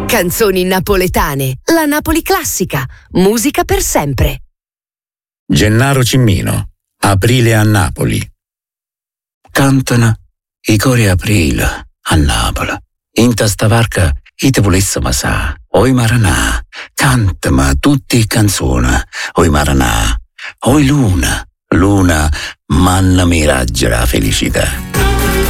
Canzoni napoletane, la Napoli classica, musica per sempre. Gennaro Cimmino, Aprile a Napoli. Cantano i cori aprile a Napoli. In testa varca chi te volesse masà. Oi Maranà, cantama tutti canzoni. Oi Maranà, oi Luna, Luna, manna miraggia la felicità.